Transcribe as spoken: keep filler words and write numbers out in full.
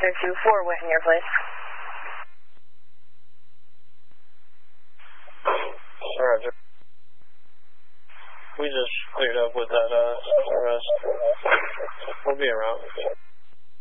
Answer to four Whittier, please. Roger. We just cleared up with that uh, arrest. We'll be around.